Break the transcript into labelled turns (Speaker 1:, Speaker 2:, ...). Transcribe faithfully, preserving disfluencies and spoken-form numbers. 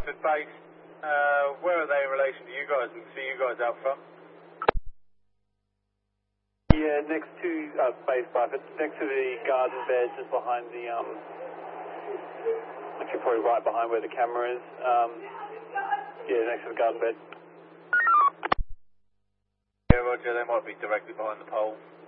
Speaker 1: Bradford base. Uh, where are they in relation to you guys? We can see you guys out front.
Speaker 2: Yeah, next to uh, base Bradford, next to the garden bed, just behind the um. Actually, probably right behind where the camera is. Um, yeah, next to the garden bed.
Speaker 1: Yeah, Roger. They might be directly behind the pole.